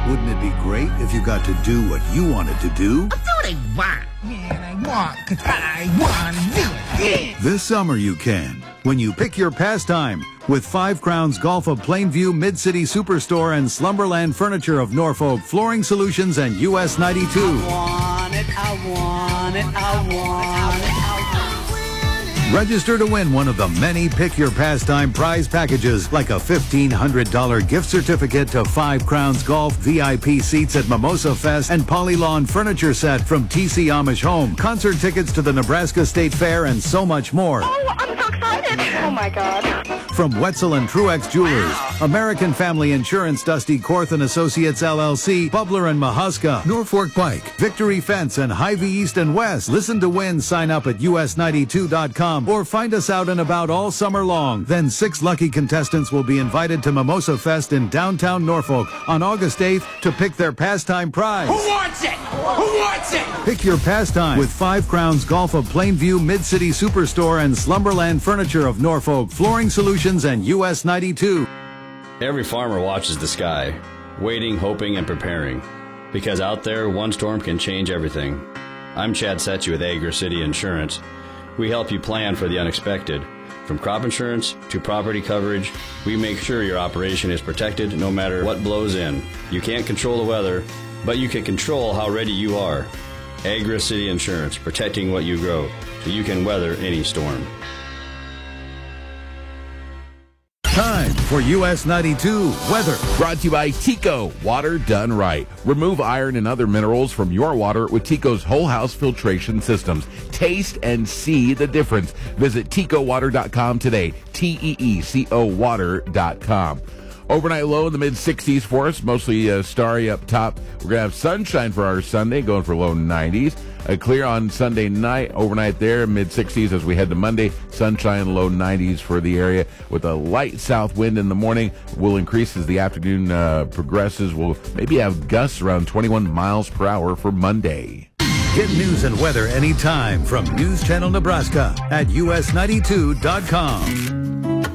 Wouldn't it be great if you got to do what you wanted to do? Do what I want. Yeah, and I want because I want to do it. Yeah. This summer you can, when you pick your pastime with 5 Crowns Golf of Plainview Mid-City Superstore and Slumberland Furniture of Norfolk Flooring Solutions and US 92. I want it, I want it, I want it, I want it. Register to win one of the many Pick Your Pastime prize packages, like a $1,500 gift certificate to 5 Crowns Golf, VIP seats at Mimosa Fest, and Polylawn furniture set from TC Amish Home, concert tickets to the Nebraska State Fair, and so much more. Oh, I'm so excited. Oh, my God. From Wetzel and Truex Jewelers, American Family Insurance, Dusty Korth and Associates LLC, Bubler and Mahuska, Norfolk Bike, Victory Fence, and Hy-Vee East and West. Listen to win. Sign up at us92.com or find us out and about all summer long. Then 6 lucky contestants will be invited to Mimosa Fest in downtown Norfolk on August 8th to pick their pastime prize. Who wants it? Who wants it? Pick your pastime with 5 Crowns Golf of Plainview Mid-City Superstore and Slumberland Furniture of Norfolk Flooring Solutions and US 92. Every farmer watches the sky, waiting, hoping, and preparing. Because out there, one storm can change everything. I'm Chad Setchy with Agri City Insurance. We help you plan for the unexpected. From crop insurance to property coverage, we make sure your operation is protected no matter what blows in. You can't control the weather, but you can control how ready you are. Agri City Insurance, protecting what you grow, so you can weather any storm. Time for US 92 weather. Brought to you by Tico, water done right. Remove iron and other minerals from your water with Tico's whole house filtration systems. Taste and see the difference. Visit TicoWater.com today. TEECO water.com. Overnight low in the mid-60s for us, mostly starry up top. We're going to have sunshine for our Sunday, going for low 90s. Clear on Sunday night, overnight there, mid-60s as we head to Monday. Sunshine, low 90s for the area with a light south wind in the morning. Will increase as the afternoon progresses. We'll maybe have gusts around 21 miles per hour for Monday. Get news and weather anytime from News Channel Nebraska at us92.com.